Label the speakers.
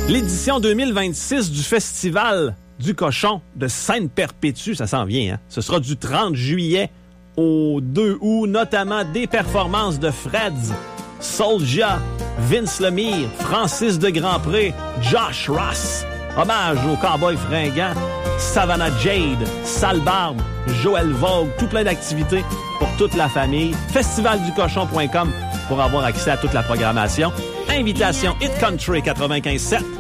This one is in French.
Speaker 1: L'édition 2026 du Festival du Cochon de Sainte-Perpétue, ça s'en vient, hein? Ce sera du 30 juillet au 2 août, notamment des performances de Freds, Soulja, Vince Lemire, Francis de Grandpré, Josh Ross, hommage aux Cowboys fringants, Savannah Jade, Sale Barbe, Joël Vogue, tout plein d'activités pour toute la famille. Festivalducochon.com pour avoir accès à toute la programmation. Invitation Hit Country 95.7.